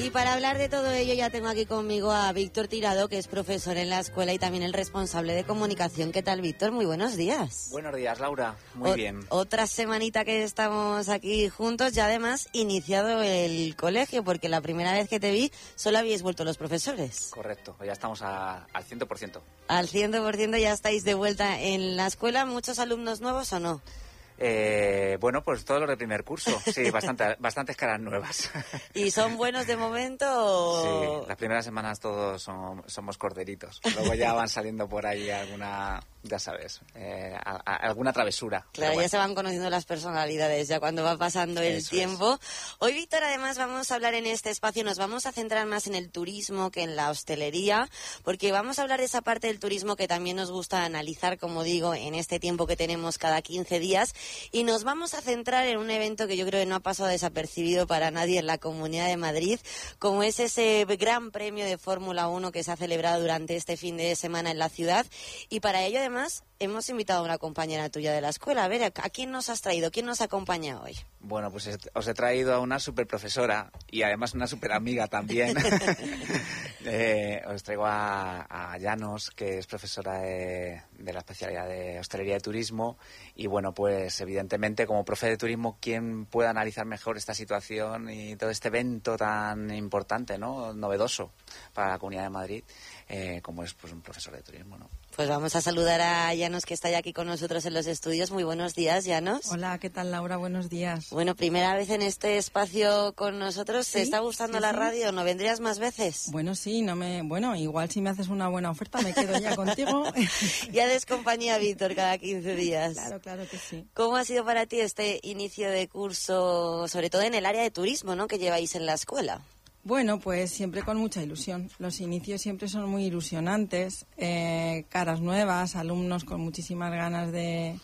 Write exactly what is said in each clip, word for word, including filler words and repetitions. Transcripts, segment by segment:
Y para hablar de todo ello ya tengo aquí conmigo a Víctor Tirado, que es profesor en la escuela y también el responsable de comunicación. ¿Qué tal, Víctor? Muy buenos días. Buenos días, Laura. Muy o- bien. Otra semanita que estamos aquí juntos, ya además iniciado el colegio, porque la primera vez que te vi solo habíais vuelto los profesores. Correcto, ya estamos a, al cien por ciento. Al cien por ciento ya estáis de vuelta en la escuela. ¿Muchos alumnos nuevos o no? Eh, bueno, pues todos los de primer curso. Sí, bastante, bastantes caras nuevas. ¿Y son buenos de momento o...? Sí, las primeras semanas todos son, somos corderitos. Luego ya van saliendo por ahí alguna, ya sabes, eh, a, a, alguna travesura. Claro, bueno. ya se van conociendo las personalidades ya cuando va pasando el Eso tiempo. Es. Hoy, Víctor, además vamos a hablar en este espacio, nos vamos a centrar más en el turismo que en la hostelería, porque vamos a hablar de esa parte del turismo que también nos gusta analizar, como digo, en este tiempo que tenemos cada quince días. Y nos vamos a centrar en un evento que yo creo que no ha pasado desapercibido para nadie en la Comunidad de Madrid, como es ese gran premio de Fórmula uno que se ha celebrado durante este fin de semana en la ciudad. Y para ello, además, hemos invitado a una compañera tuya de la escuela. A ver, ¿a quién nos has traído? ¿Quién nos acompaña hoy? Bueno, pues os he traído a una super profesora y además una super amiga también. eh, os traigo a, a Llanos, que es profesora de, de la especialidad de hostelería y turismo. Y bueno, pues evidentemente como profe de turismo, ¿quién puede analizar mejor esta situación y todo este evento tan importante, ¿no? Novedoso para la Comunidad de Madrid, eh, como es pues un profesor de turismo, ¿no? Pues vamos a saludar a Llanos, que está ya aquí con nosotros en los estudios. Muy buenos días, Llanos. Hola, ¿qué tal, Laura? Buenos días. Bueno, primera vez en este espacio con nosotros. ¿Te ¿Sí? está gustando ¿Sí, la sí? radio? ¿No vendrías más veces? Bueno, sí, no me, bueno, igual si me haces una buena oferta me quedo ya contigo. Ya des compañía a Víctor cada quince días. Claro, claro que sí. ¿Cómo ha sido para ti este inicio de curso, sobre todo en el área de turismo, ¿no?, que lleváis en la escuela? Bueno, pues siempre con mucha ilusión. Los inicios siempre son muy ilusionantes, eh, caras nuevas, alumnos con muchísimas ganas de,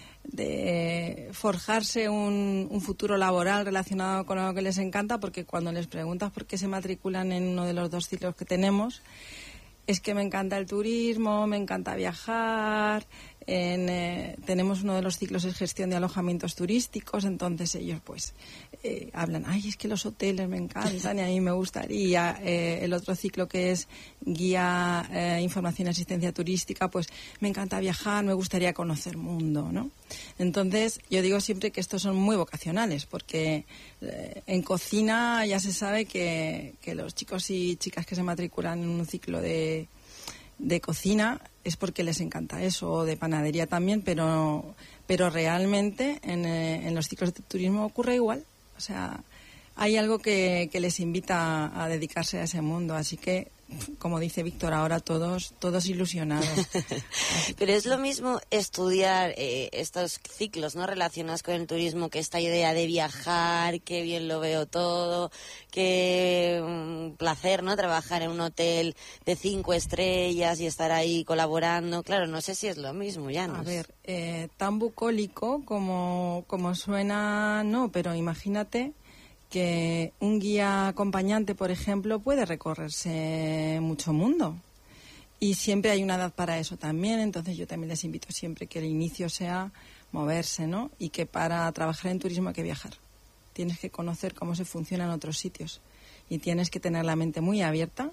de forjarse un, un futuro laboral relacionado con lo que les encanta, porque cuando les preguntas por qué se matriculan en uno de los dos ciclos que tenemos, es que me encanta el turismo, me encanta viajar. En, eh, tenemos uno de los ciclos es gestión de alojamientos turísticos, entonces ellos pues eh, hablan, ay, es que los hoteles me encantan y a mí me gustaría. Eh, el otro ciclo que es guía, eh, información y asistencia turística, pues me encanta viajar, me gustaría conocer mundo, ¿no? Entonces yo digo siempre que estos son muy vocacionales, porque eh, en cocina ya se sabe que, que los chicos y chicas que se matriculan en un ciclo de de cocina es porque les encanta eso, o de panadería también, pero pero realmente en, eh, en los ciclos de turismo ocurre igual. O sea, hay algo que, que les invita a, a dedicarse a ese mundo, así que, como dice Víctor, ahora todos todos ilusionados. Pero es lo mismo estudiar eh, estos ciclos, ¿no?, relacionados con el turismo, que esta idea de viajar, qué bien lo veo todo, qué um, placer, ¿no?, trabajar en un hotel de cinco estrellas y estar ahí colaborando. Claro, no sé si es lo mismo, ya no. A ver, eh, tan bucólico como, como suena, no, pero imagínate que un guía acompañante, por ejemplo, puede recorrerse mucho mundo. Y siempre hay una edad para eso también, entonces yo también les invito siempre que el inicio sea moverse, ¿no? Y que para trabajar en turismo hay que viajar. Tienes que conocer cómo se funciona en otros sitios y tienes que tener la mente muy abierta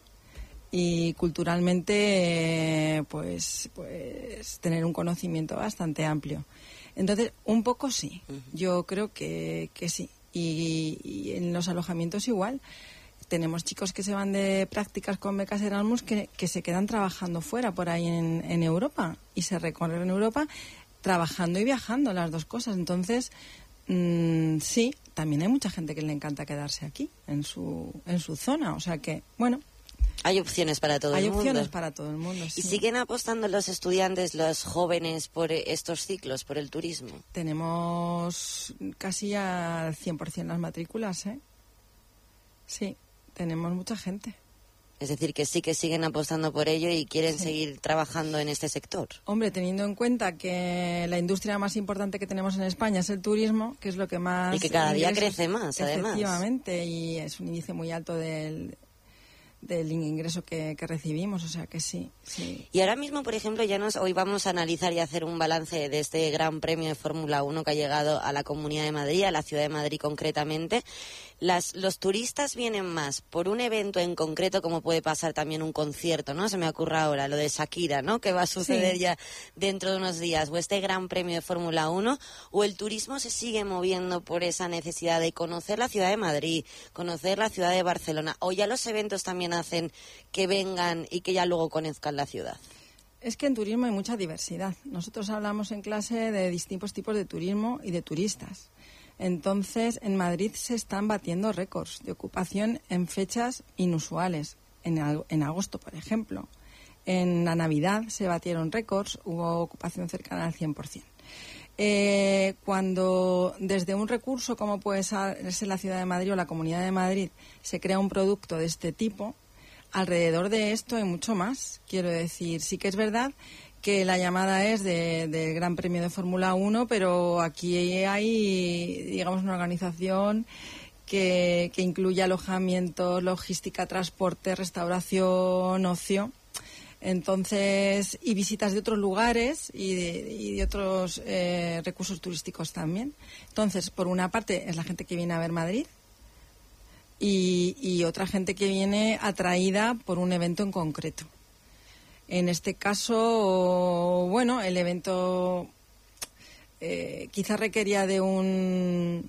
y culturalmente eh, pues, pues tener un conocimiento bastante amplio. Entonces, un poco sí, yo creo que, que sí. Y, y en los alojamientos igual. Tenemos chicos que se van de prácticas con becas Erasmus que, que se quedan trabajando fuera por ahí en, en Europa y se recorren Europa trabajando y viajando, las dos cosas. Entonces, mmm, sí, también hay mucha gente que le encanta quedarse aquí, en su, en su zona. O sea que, bueno, hay opciones para todo el mundo. Hay opciones para todo el mundo, sí. ¿Y siguen apostando los estudiantes, los jóvenes, por estos ciclos, por el turismo? Tenemos casi al cien por ciento las matrículas, ¿eh? Sí, tenemos mucha gente. Es decir, que sí que siguen apostando por ello y quieren Sí. seguir trabajando en este sector. Hombre, teniendo en cuenta que la industria más importante que tenemos en España es el turismo, que es lo que más... Y que cada día ingresos- crece más, además. Efectivamente, y es un índice muy alto del... del ingreso que, que recibimos, o sea que sí, sí. Y ahora mismo, por ejemplo, ya nos hoy vamos a analizar y hacer un balance de este Gran Premio de Fórmula uno que ha llegado a la Comunidad de Madrid, a la ciudad de Madrid concretamente. Las, los turistas vienen más por un evento en concreto, como puede pasar también un concierto, ¿no? Se me ocurre ahora lo de Shakira, ¿no? Que va a suceder sí. ya dentro de unos días, o este Gran Premio de Fórmula uno, o el turismo se sigue moviendo por esa necesidad de conocer la ciudad de Madrid, conocer la ciudad de Barcelona, o ya los eventos también hacen que vengan y que ya luego conozcan la ciudad. Es que en turismo hay mucha diversidad. Nosotros hablamos en clase de distintos tipos de turismo y de turistas. Entonces, en Madrid se están batiendo récords de ocupación en fechas inusuales. En, en agosto, por ejemplo. En la Navidad se batieron récords, hubo ocupación cercana al cien por ciento. Eh, cuando desde un recurso como puede ser la Ciudad de Madrid o la Comunidad de Madrid se crea un producto de este tipo, alrededor de esto hay mucho más. Quiero decir, sí que es verdad que la llamada es de, del Gran Premio de Fórmula uno, pero aquí hay, digamos, una organización que, que incluye alojamiento, logística, transporte, restauración, ocio. Entonces, y visitas de otros lugares y de, y de otros eh, recursos turísticos también. Entonces, por una parte es la gente que viene a ver Madrid y, y otra gente que viene atraída por un evento en concreto. En este caso, bueno, el evento eh, quizás requería de un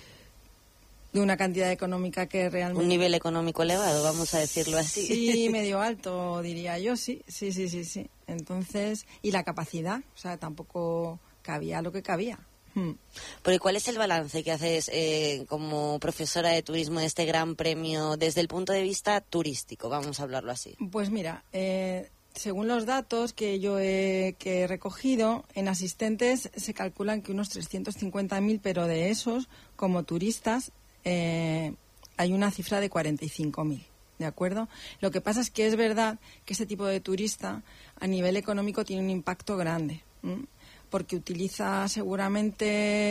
de una cantidad económica que realmente... Un nivel económico elevado, vamos a decirlo así. Sí, medio alto, diría yo, sí, sí, sí, sí, sí. Entonces, y la capacidad, o sea, tampoco cabía lo que cabía. Hmm. Porque ¿cuál es el balance que haces eh, como profesora de turismo de este Gran Premio desde el punto de vista turístico? Vamos a hablarlo así. Pues mira, eh, según los datos que yo he, que he recogido, en asistentes se calculan que unos trescientos cincuenta mil, pero de esos, como turistas, eh, hay una cifra de cuarenta y cinco mil. ¿De acuerdo? Lo que pasa es que es verdad que este tipo de turista a nivel económico tiene un impacto grande, ¿m? Porque utiliza seguramente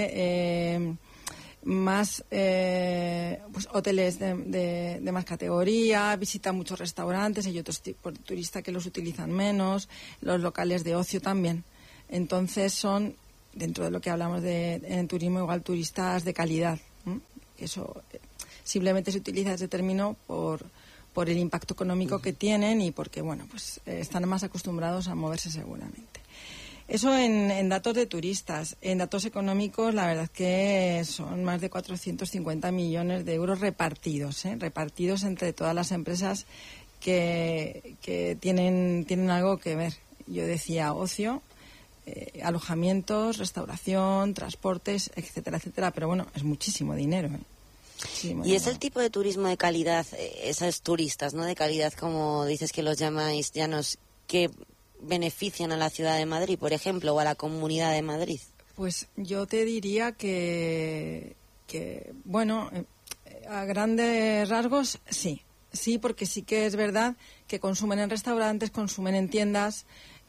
eh, más eh, pues hoteles de, de, de más categoría, visita muchos restaurantes, hay otros tipos de turistas que los utilizan menos, los locales de ocio también. Entonces son, dentro de lo que hablamos de, en turismo, igual turistas de calidad. ¿m? Eso eh, simplemente se utiliza ese término por, por el impacto económico que tienen y porque, bueno, pues eh, están más acostumbrados a moverse seguramente. Eso en, en datos de turistas. En datos económicos, la verdad es que son más de cuatrocientos cincuenta millones de euros repartidos, ¿eh? repartidos entre todas las empresas que, que tienen, tienen algo que ver. Yo decía ocio, eh, alojamientos, restauración, transportes, etcétera, etcétera. Pero bueno, es muchísimo dinero, ¿eh? Muchísimo y dinero. es el tipo de turismo de calidad, eh, esos turistas, ¿no? De calidad, como dices que los llamáis llanos, que benefician a la ciudad de Madrid, por ejemplo, o a la Comunidad de Madrid. Pues yo te diría que, que bueno, eh, a grandes rasgos sí. Sí, porque sí que es verdad que consumen en restaurantes, consumen en tiendas,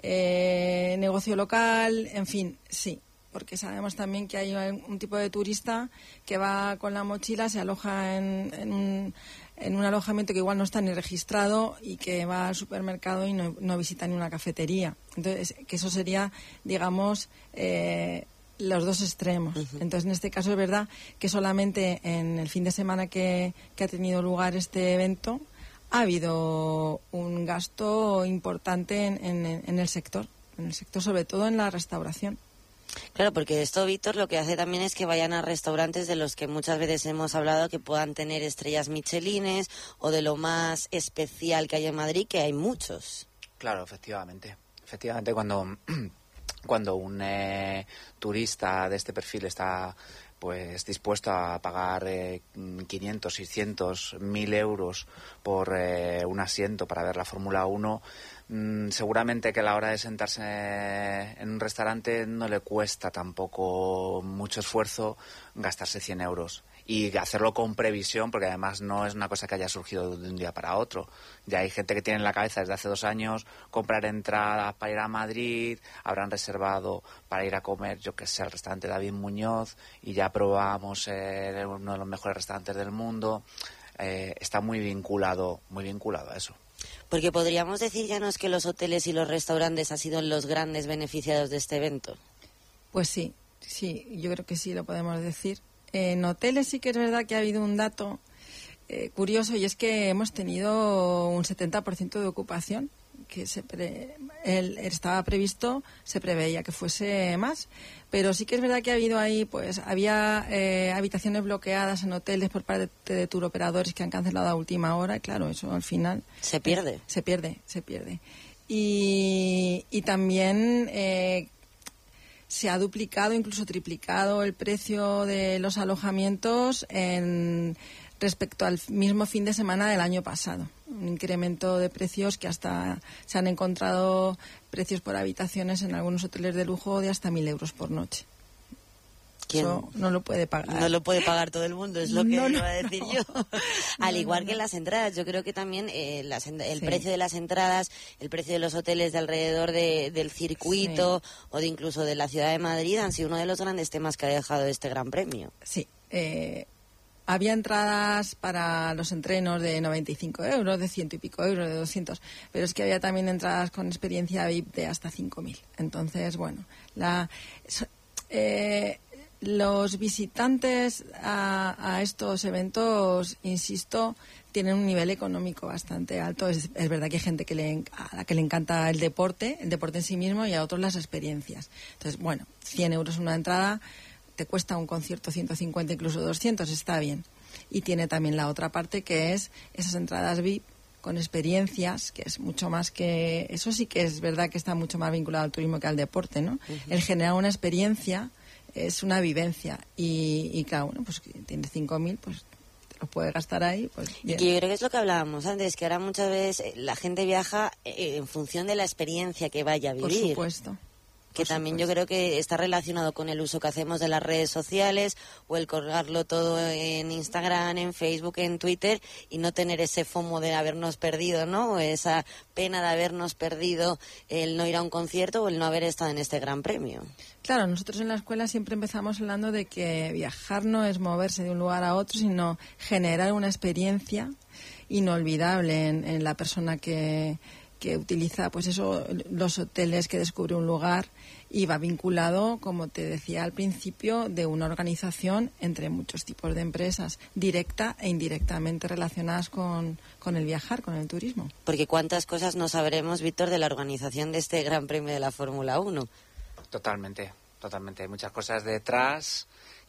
eh, negocio local, en fin, sí. Porque sabemos también que hay un tipo de turista que va con la mochila, se aloja en, en, un, en un alojamiento que igual no está ni registrado y que va al supermercado y no, no visita ni una cafetería. Entonces, que eso sería, digamos, eh, los dos extremos. Uh-huh. Entonces, en este caso es verdad que solamente en el fin de semana que, que ha tenido lugar este evento ha habido un gasto importante en, en, en el sector, en el sector, sobre todo en la restauración. Claro, porque esto, Víctor, lo que hace también es que vayan a restaurantes de los que muchas veces hemos hablado que puedan tener estrellas michelines o de lo más especial que hay en Madrid, que hay muchos. Claro, efectivamente. Efectivamente, cuando, cuando un eh, turista de este perfil está pues dispuesto a pagar eh, quinientos, seiscientos, mil euros por eh, un asiento para ver la Fórmula uno, seguramente que a la hora de sentarse en un restaurante no le cuesta tampoco mucho esfuerzo gastarse cien euros y hacerlo con previsión, porque además no es una cosa que haya surgido de un día para otro. Ya hay gente que tiene en la cabeza desde hace dos años comprar entradas para ir a Madrid, habrán reservado para ir a comer, yo que sé, al restaurante David Muñoz y ya probamos eh, uno de los mejores restaurantes del mundo. eh, está muy vinculado, muy vinculado a eso. Porque podríamos decir, Llanos, que los hoteles y los restaurantes han sido los grandes beneficiados de este evento. Pues sí, sí, yo creo que sí lo podemos decir. En hoteles sí que es verdad que ha habido un dato eh, curioso, y es que hemos tenido un setenta por ciento de ocupación, que se pre, el, estaba previsto, se preveía que fuese más, pero sí que es verdad que ha habido ahí, pues había eh, habitaciones bloqueadas en hoteles por parte de tour operadores que han cancelado a última hora, y claro, eso al final... Se pierde. Eh, se pierde, se pierde. Y, y también... Eh, se ha duplicado, incluso triplicado el precio de los alojamientos en, respecto al mismo fin de semana del año pasado. Un incremento de precios que hasta se han encontrado precios por habitaciones en algunos hoteles de lujo de hasta mil euros por noche. ¿Quién? Eso no lo puede pagar. No lo puede pagar todo el mundo, es lo que no, iba no, a decir no. yo. Al no, igual no, que no. las entradas, yo creo que también eh, las, el Sí. precio de las entradas, el precio de los hoteles de alrededor de, del circuito Sí. o de incluso de la ciudad de Madrid han sido uno de los grandes temas que ha dejado este Gran Premio. Sí. Eh, había entradas para los entrenos de noventa y cinco euros, de ciento y pico euros, de doscientos, pero es que había también entradas con experiencia V I P de hasta cinco mil. Entonces, bueno, la... Eh, los visitantes a, a estos eventos, insisto, tienen un nivel económico bastante alto. Es, es verdad que hay gente que le, a la que le encanta el deporte, el deporte en sí mismo, y a otros las experiencias. Entonces, bueno, cien euros una entrada, te cuesta un concierto ciento cincuenta, incluso doscientos, está bien. Y tiene también la otra parte, que es esas entradas V I P con experiencias, que es mucho más que... Eso sí que es verdad que está mucho más vinculado al turismo que al deporte, ¿no? Uh-huh. El generar una experiencia es una vivencia, y, y claro, bueno, pues que tiene cinco mil, pues te lo puede gastar ahí, pues bien. Y que yo creo que es lo que hablábamos antes, que ahora muchas veces la gente viaja en función de la experiencia que vaya a vivir. Por supuesto. Que Por también supuesto. yo creo que está relacionado con el uso que hacemos de las redes sociales o el colgarlo todo en Instagram, en Facebook, en Twitter, y no tener ese FOMO de habernos perdido, ¿no? O esa pena de habernos perdido el no ir a un concierto o el no haber estado en este Gran Premio. Claro, nosotros en la escuela siempre empezamos hablando de que viajar no es moverse de un lugar a otro, sino generar una experiencia inolvidable en, en la persona que... que utiliza, pues eso, los hoteles, que descubre un lugar, y va vinculado, como te decía al principio, de una organización entre muchos tipos de empresas, directa e indirectamente relacionadas con, con el viajar, con el turismo. Porque cuántas cosas no sabremos, Víctor, de la organización de este Gran Premio de la Fórmula uno. Totalmente, totalmente. Hay muchas cosas detrás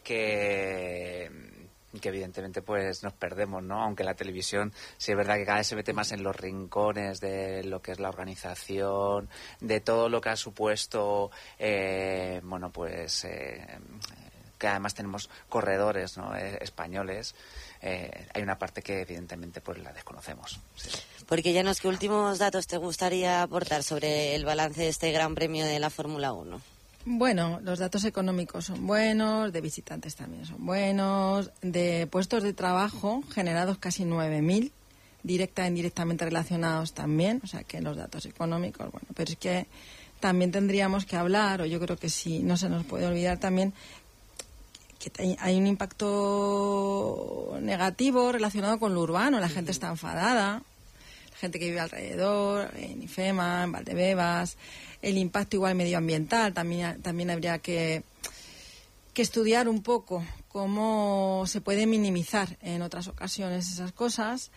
que... que evidentemente pues nos perdemos, ¿no? Aunque la televisión sí es verdad que cada vez se mete más en los rincones de lo que es la organización, de todo lo que ha supuesto, eh, bueno, pues eh, que además tenemos corredores, ¿no? eh, españoles, eh, hay una parte que evidentemente pues la desconocemos. Sí. Porque, Llanos, ¿qué últimos datos te gustaría aportar sobre el balance de este Gran Premio de la Fórmula uno? Bueno, los datos económicos son buenos, de visitantes también son buenos, de puestos de trabajo generados casi nueve mil, directa e indirectamente relacionados también, o sea que los datos económicos, bueno, pero es que también tendríamos que hablar, o yo creo que sí, no se nos puede olvidar también, que hay un impacto negativo relacionado con lo urbano, la gente está enfadada, la gente que vive alrededor, en IFEMA, en Valdebebas. El impacto igual medioambiental, también, también habría que, que estudiar un poco cómo se puede minimizar en otras ocasiones esas cosas,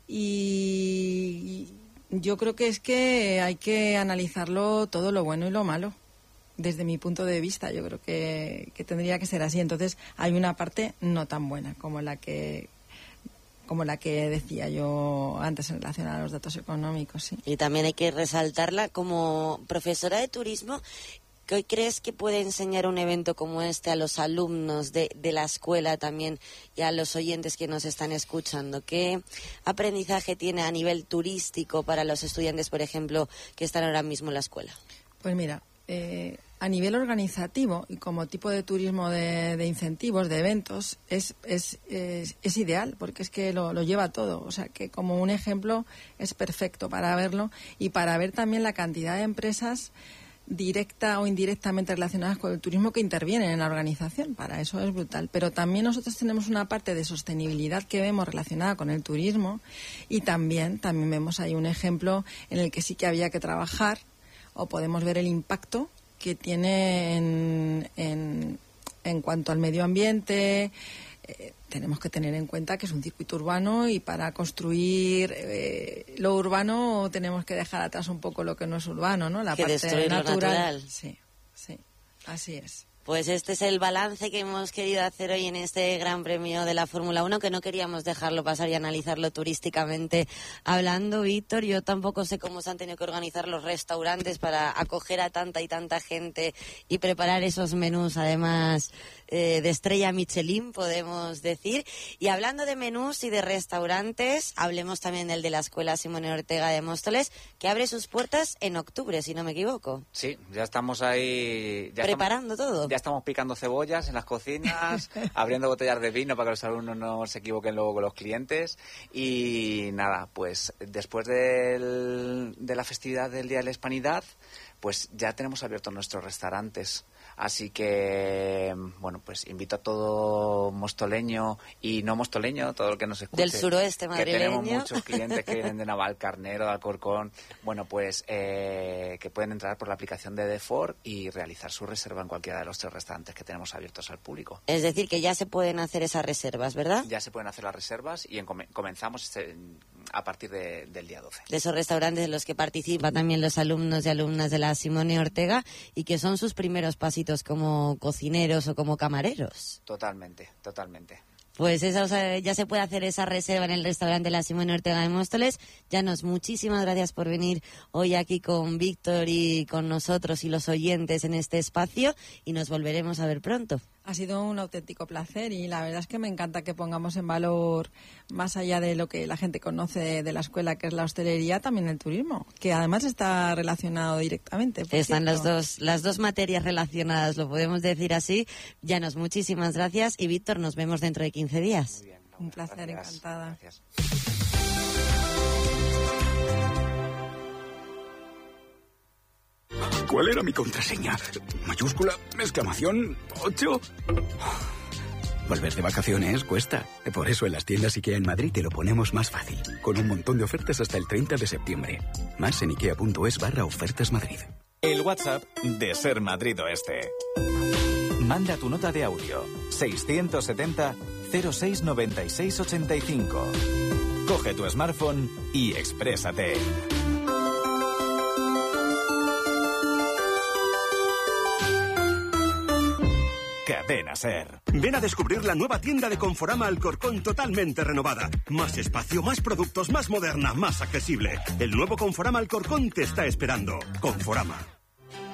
y yo creo que es que hay que analizarlo todo, lo bueno y lo malo, desde mi punto de vista. Yo creo que, que tendría que ser así. Entonces hay una parte no tan buena como la que... como la que decía yo antes en relación a los datos económicos, sí. Y también hay que resaltarla como profesora de turismo. ¿Qué crees que puede enseñar un evento como este a los alumnos de, de la escuela también y a los oyentes que nos están escuchando? ¿Qué aprendizaje tiene a nivel turístico para los estudiantes, por ejemplo, que están ahora mismo en la escuela? Pues mira, eh, a nivel organizativo y como tipo de turismo de, de incentivos, de eventos, es, es, es, es ideal, porque es que lo, lo lleva todo. O sea, que como un ejemplo es perfecto para verlo, y para ver también la cantidad de empresas directa o indirectamente relacionadas con el turismo que intervienen en la organización. Para eso es brutal. Pero también nosotros tenemos una parte de sostenibilidad que vemos relacionada con el turismo y también, también vemos ahí un ejemplo en el que sí que había que trabajar o podemos ver el impacto que tiene en, en, en cuanto al medio ambiente. Eh, tenemos que tener en cuenta que es un circuito urbano y para construir eh, lo urbano tenemos que dejar atrás un poco lo que no es urbano, ¿no? La que parte destruir natural. lo natural. Sí, sí, así es. Pues este es el balance que hemos querido hacer hoy en este Gran Premio de la Fórmula uno, que no queríamos dejarlo pasar y analizarlo turísticamente hablando. Víctor, yo tampoco sé cómo se han tenido que organizar los restaurantes para acoger a tanta y tanta gente y preparar esos menús, además eh, de estrella Michelin, podemos decir. Y hablando de menús y de restaurantes, hablemos también del de la Escuela Simone Ortega de Móstoles, que abre sus puertas en octubre, si no me equivoco. Sí, ya estamos ahí... Ya preparando estamos... todo. Ya estamos picando cebollas en las cocinas, abriendo botellas de vino para que los alumnos no se equivoquen luego con los clientes. Y nada, pues después del, de la festividad del Día de la Hispanidad, pues ya tenemos abiertos nuestros restaurantes. Así que, bueno, pues invito a todo mostoleño y no mostoleño, todo el que nos escuche. Del suroeste madrileño. Que tenemos muchos clientes que vienen de Navalcarnero, de Alcorcón. Bueno, pues eh, que pueden entrar por la aplicación de Defort y realizar su reserva en cualquiera de los tres restaurantes que tenemos abiertos al público. Es decir, que ya se pueden hacer esas reservas, ¿verdad? Ya se pueden hacer las reservas y en, comenzamos este, a partir de, del día doce. De esos restaurantes en los que participan también los alumnos y alumnas de la Simone Ortega y que son sus primeros pasitos como cocineros o como camareros. Totalmente, totalmente. Pues esa, o sea, ya se puede hacer esa reserva en el restaurante La Simone Ortega de Móstoles. Llanos, muchísimas gracias por venir hoy aquí con Víctor y con nosotros y los oyentes en este espacio y nos volveremos a ver pronto. Ha sido un auténtico placer y la verdad es que me encanta que pongamos en valor, más allá de lo que la gente conoce de la escuela, que es la hostelería, también el turismo, que además está relacionado directamente. Están las dos, las dos materias relacionadas, lo podemos decir así. Llanos, muchísimas gracias y Víctor, nos vemos dentro de quince días. Muy bien, un placer, gracias, encantada. Gracias. ¿Cuál era mi contraseña? ¿Mayúscula? ¿Exclamación? ¿ocho? Volver de vacaciones cuesta. Por eso en las tiendas IKEA en Madrid te lo ponemos más fácil. Con un montón de ofertas hasta el treinta de septiembre. Más en ikea.es barra ofertas Madrid. El WhatsApp de Ser Madrid Oeste. Manda tu nota de audio. seiscientos setenta cero seis noventa y seis ochenta y cinco. Coge tu smartphone y exprésate. Cadena Ser. Ven a descubrir la nueva tienda de Conforama Alcorcón totalmente renovada. Más espacio, más productos, más moderna, más accesible. El nuevo Conforama Alcorcón te está esperando. Conforama.